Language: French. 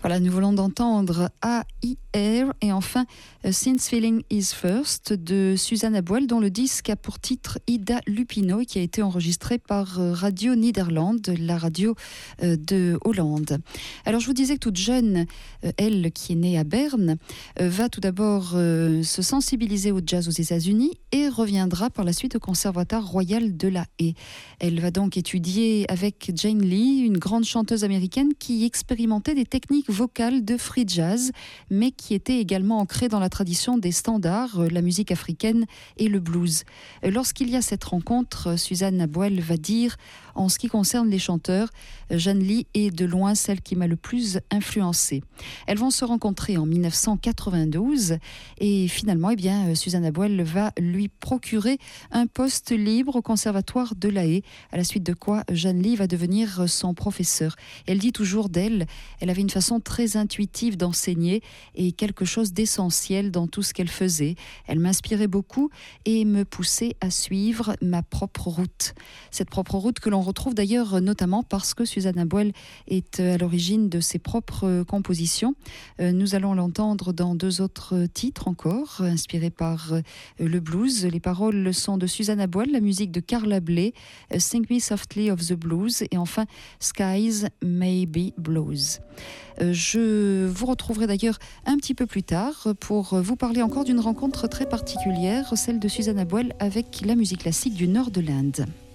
Voilà, nous venons d'entendre A.I.R. et enfin Since Feeling Is First de Susanna Boel, dont le disque a pour titre Ida Lupino et qui a été enregistré par Radio Nederland, la radio de Hollande. Alors je vous disais que toute jeune, elle qui est née à Berne, va tout d'abord se sensibiliser au jazz aux États-Unis et reviendra par la suite au Conservatoire royal de La Haye. Elle va donc étudier avec Jane Lee, une grande chanteuse américaine qui expérimentait des techniques vocales de free jazz, mais qui était également ancrée dans la tradition des standards, la musique africaine et le blues. Lorsqu'il y a cette rencontre, Susanna Boel va dire: en ce qui concerne les chanteurs, Jane Lee est de loin celle qui m'a le plus influencée. Elles vont se rencontrer en 1992 et finalement, Susanna Boel va lui procurer un poste libre au Conservatoire de La Haye, à la suite de quoi Jane Lee va devenir son professeur. Elle dit toujours d'elle, elle avait une façon très intuitive d'enseigner et quelque chose d'essentiel dans tout ce qu'elle faisait. Elle m'inspirait beaucoup et me poussait à suivre ma propre route. Cette propre route que l'on retrouve d'ailleurs notamment parce que Susanna Boel est à l'origine de ses propres compositions. Nous allons l'entendre dans 2 autres titres encore, inspirés par le blues. Les paroles sont de Susanna Boel, la musique de Carla Bley, Sing Me Softly of the Blues et enfin Skies May Be Blues. Je vous retrouverai d'ailleurs un petit peu plus tard pour vous parler encore d'une rencontre très particulière, celle de Susanna Boel avec la musique classique du nord de l'Inde.